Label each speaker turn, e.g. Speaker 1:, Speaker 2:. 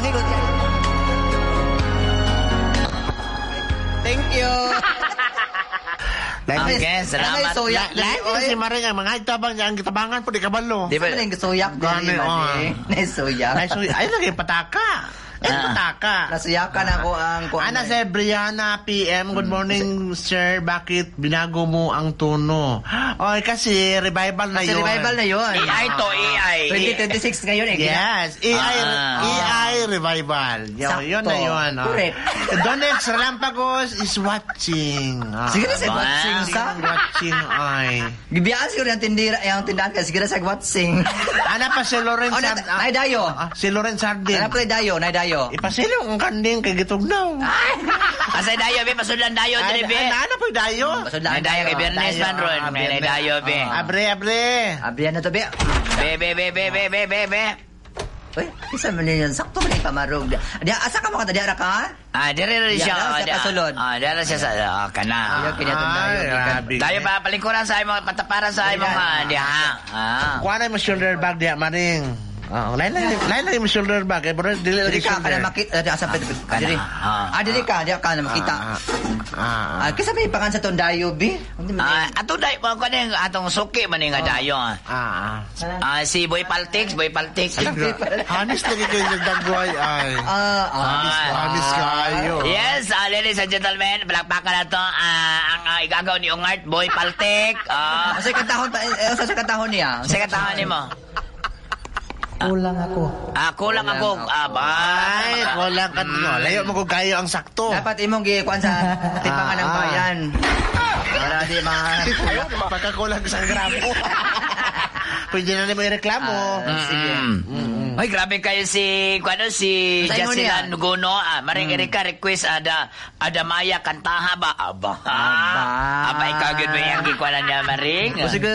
Speaker 1: hilot yan. Thank you.
Speaker 2: Okay, salamat.
Speaker 3: Lahat si Maring ang mga itabang ang kitabangan po di kabalo.
Speaker 2: Di ba?
Speaker 1: Ano yung gusuyak?
Speaker 3: Gani,
Speaker 1: Nasuyak.
Speaker 3: Ay, lagi pataka. Pataka.
Speaker 1: Nasuyakan ako ang...
Speaker 3: Ana si Brianna PM, good morning sir, bakit binago mo ang tono? Oy, kasi revival na
Speaker 1: Kasi
Speaker 3: yun.
Speaker 1: revival na yun.
Speaker 2: AI to, AI.
Speaker 1: 2026 ngayon eh.
Speaker 3: Yes, AI revival.
Speaker 1: Sakto.
Speaker 3: Yun na yun.
Speaker 1: Correct.
Speaker 3: Donald Salampagos is watching.
Speaker 1: Sige na sa
Speaker 2: Wow.
Speaker 1: watching sa.
Speaker 3: Watching, ay.
Speaker 1: Gibiyaan siguro yung tindahan ka. Sige na sa watching.
Speaker 3: Ana pa si Lawrence
Speaker 1: Oh, nay dayo.
Speaker 3: si Lawrence Hardin.
Speaker 1: Ano pala dayo? Nay dayo.
Speaker 3: Ipasilo ang kanding kay gitugnaw.
Speaker 2: Asay dayo, be. Pasulan dayo,
Speaker 3: Ay,
Speaker 2: be.
Speaker 3: ano po dayo?
Speaker 2: Nay dayo kay Bernes man ron. Nay dayo, be.
Speaker 3: Abre.
Speaker 1: Abrihan na to, be.
Speaker 2: Be.
Speaker 1: Uy, isa man yun. Sakto man yung pamarog. Asa ka mga tadiyara ka?
Speaker 2: Dire rin siya.
Speaker 1: Yan, sa kasulod.
Speaker 2: Dire siya sa... kana.
Speaker 1: Ayaw, kinatong dayo.
Speaker 3: grabe.
Speaker 2: Tayo pa palingkuran sa imong pataparan sa imong diha.
Speaker 3: Kuha na yung shoulder bag diya, Maring. Lain yung shoulder bag. Bro,
Speaker 1: Dili ka na makita. Asa pa dili. Dili ka. Di ka na makita. Kasi may pangan sa tong dayo, be.
Speaker 2: Ato dayo pa ko ning atong suki man nga dayo. Si Boy Paltix.
Speaker 3: Hanis lagi kayo nagdagway. Ay. Hanis kayo.
Speaker 2: Yes, ladies and gentlemen, palakpakan na to ang igagaw ni Ongart, Boy Paltik.
Speaker 1: Sa katahon niya.
Speaker 2: Sa katahon ni mo.
Speaker 1: Kulang ako.
Speaker 2: Kulang ako.
Speaker 3: Ay, kulang ka. Layo mo kung kayo ang sakto.
Speaker 1: Dapat imong gikuan sa timbangan ng bayan. Para di
Speaker 3: Pagkakulang sa gramo. Pwede na naman yung reklamo.
Speaker 1: Sige.
Speaker 2: Ay, grabe kayo si Jacilan Nuguno. Maring Erika request ada Maya kantaha ba? Aba, ikaw yun ba yung gikuanan niya, Maring?
Speaker 1: Sige.